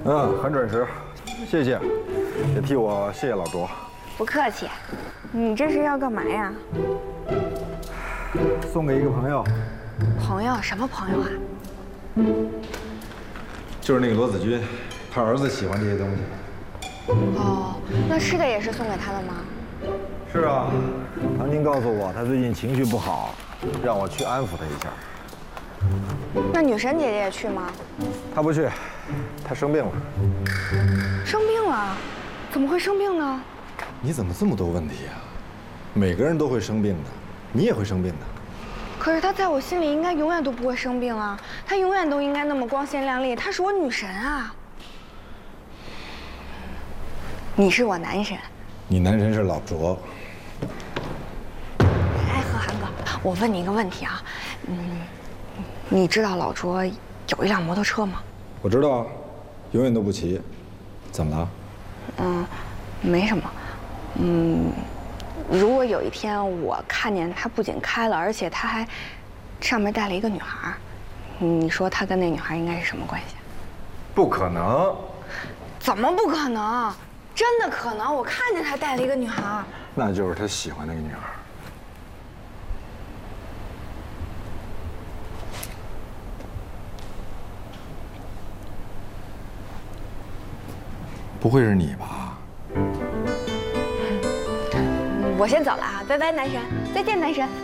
很准时，谢谢，也替我谢谢老卓。 不客气。你这是要干嘛呀？ 送给一个朋友。 朋友？什么朋友啊？ 就是那个罗子君，他儿子喜欢这些东西。 哦，那吃的也是送给他的吗？ 是啊，唐晶告诉我，他最近情绪不好，让我去安抚他一下。 那女神姐姐也去吗？ 他不去，他生病了。 生病了？怎么会生病呢？ 你怎么这么多问题啊？每个人都会生病的，你也会生病的。 可是她在我心里应该永远都不会生病啊，她永远都应该那么光鲜亮丽，她是我女神啊。你是我男神。 你男神是老卓。 哎，贺涵哥，我问你一个问题啊，你知道老卓有一辆摩托车吗？ 我知道啊，永远都不骑。怎么了？ 没什么。如果有一天我看见他不仅开了，而且他还上面带了一个女孩，你说他跟那女孩应该是什么关系？ 不可能。 怎么不可能？真的可能，我看见他带了一个女孩。 那就是他喜欢那个女孩。不会是你吧？ 我先走了啊，拜拜，男神，再见，男神。